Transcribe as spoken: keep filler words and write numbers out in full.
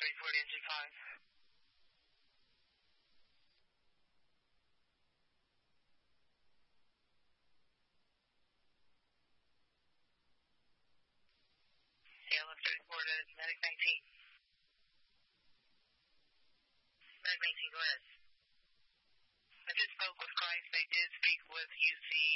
thirty-four to N G five. Yeah, eleven thirty-four to Medic nineteen. Medic nineteen, go ahead. I just spoke with Christ. They did speak with U C.